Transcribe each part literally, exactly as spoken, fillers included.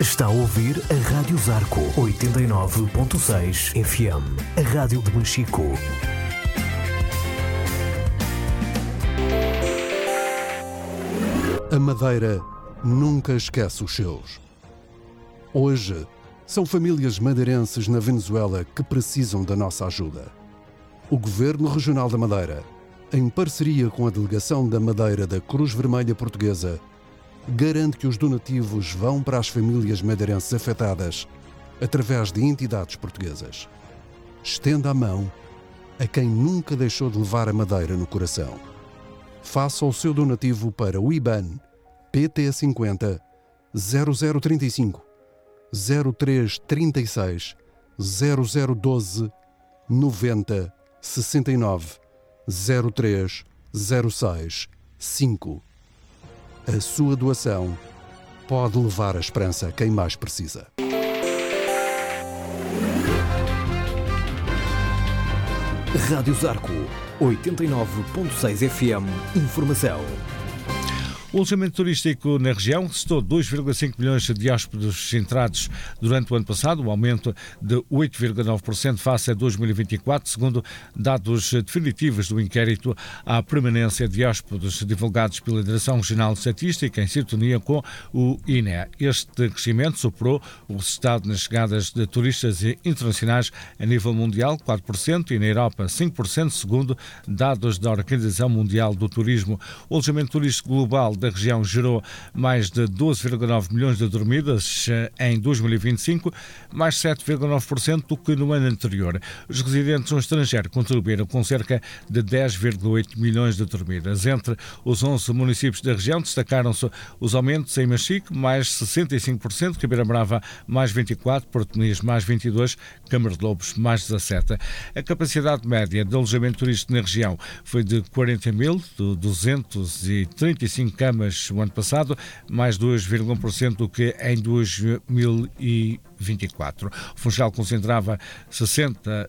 Está a ouvir a Rádio Zarco oitenta e nove ponto seis F M, a rádio de Machico. A Madeira nunca esquece os seus. Hoje, são famílias madeirenses na Venezuela que precisam da nossa ajuda. O Governo Regional da Madeira, em parceria com a Delegação da Madeira da Cruz Vermelha Portuguesa, garante que os donativos vão para as famílias madeirenses afetadas através de entidades portuguesas. Estenda a mão a quem nunca deixou de levar a Madeira no coração. Faça o seu donativo para o I B A N P T cinquenta zero zero trinta e cinco zero três trinta e seis zero zero doze noventa sessenta e nove zero três zero seis cinco. A sua doação pode levar a esperança a quem mais precisa. Rádio Zarco oitenta e nove ponto seis F M. Informação. O alojamento turístico na região restou dois vírgula cinco milhões de hóspedes entrados durante o ano passado, um aumento de oito vírgula nove por cento face a dois mil e vinte e quatro, segundo dados definitivos do inquérito à permanência de hóspedes divulgados pela Direção Regional de Estatística em sintonia com o I N E. Este crescimento superou o resultado nas chegadas de turistas internacionais a nível mundial, quatro por cento, e na Europa, cinco por cento, segundo dados da Organização Mundial do Turismo. O alojamento turístico global da região gerou mais de doze vírgula nove milhões de dormidas em dois mil e vinte e cinco, mais sete vírgula nove por cento do que no ano anterior. Os residentes no estrangeiro contribuíram com cerca de dez vírgula oito milhões de dormidas. Entre os onze municípios da região destacaram-se os aumentos em Machico, mais sessenta e cinco por cento, Ribeira Brava, mais vinte e quatro por cento, Porto Muniz, mais vinte e dois por cento, Câmara de Lobos, mais dezassete por cento. A capacidade média de alojamento turístico na região foi de quarenta mil duzentos e trinta e cinco camas no ano passado, mais dois vírgula um por cento do que em dois mil e vinte e quatro. O Funchal concentrava sessenta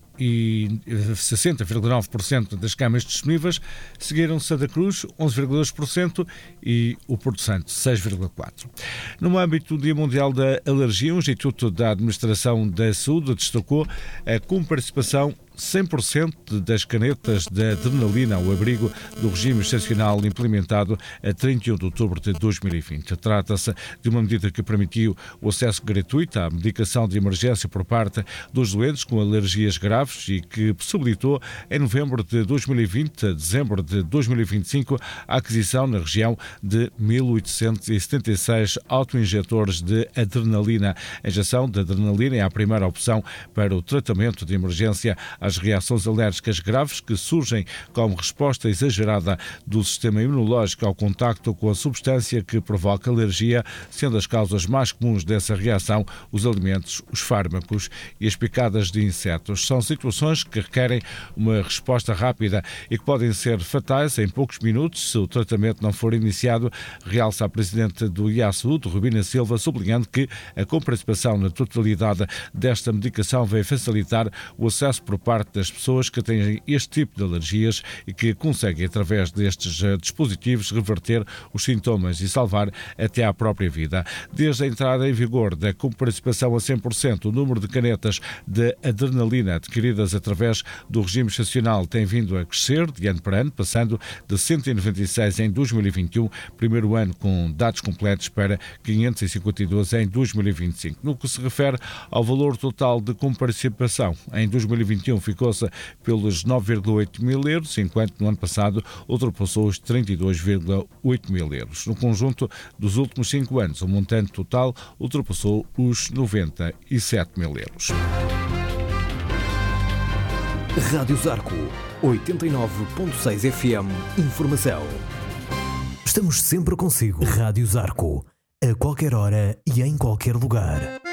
vírgula nove por cento das camas disponíveis, seguiram Santa Cruz, onze vírgula dois por cento, e o Porto Santo, seis vírgula quatro por cento. No âmbito do Dia Mundial da Alergia, o Instituto da Administração da Saúde destacou a comparticipação cem por cento das canetas de adrenalina ao abrigo do regime excepcional implementado a trinta e um de outubro de dois mil e vinte. Trata-se de uma medida que permitiu o acesso gratuito à medicação de emergência por parte dos doentes com alergias graves e que possibilitou, em novembro de dois mil e vinte a dezembro de dois mil e vinte e cinco, a aquisição na região de mil oitocentos e setenta e seis autoinjetores de adrenalina. A injeção de adrenalina é a primeira opção para o tratamento de emergência às reações alérgicas graves que surgem como resposta exagerada do sistema imunológico ao contacto com a substância que provoca alergia, sendo as causas mais comuns dessa reação os alimentos, os fármacos e as picadas de insetos. São situações que requerem uma resposta rápida e que podem ser fatais em poucos minutos se o tratamento não for iniciado, realça a Presidente do I A Saúde, Rubina Silva, sublinhando que a comparticipação na totalidade desta medicação vai facilitar o acesso por parte das pessoas que têm este tipo de alergias e que conseguem, através destes dispositivos, reverter os sintomas e salvar até a própria vida. Desde a entrada em vigor da comparticipação a cem por cento, o número de canetas de adrenalina adquiridas através do regime excepcional tem vindo a crescer de ano para ano, passando de cento e noventa e seis em dois mil e vinte e um, primeiro ano com dados completos, para quinhentos e cinquenta e dois em dois mil e vinte e cinco. No que se refere ao valor total de comparticipação, em dois mil e vinte e um ficou-se pelos nove vírgula oito mil euros, enquanto no ano passado ultrapassou os trinta e dois vírgula oito mil euros. No conjunto dos últimos cinco anos, o montante total ultrapassou os noventa e sete mil euros. Rádio Zarco oitenta e nove ponto seis F M. Informação. Estamos sempre consigo. Rádio Zarco, a qualquer hora e em qualquer lugar.